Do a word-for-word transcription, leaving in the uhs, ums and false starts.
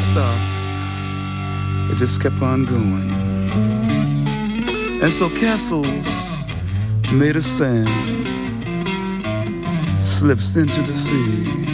stop. It just kept on going. And so castles made of sand slips into the sea.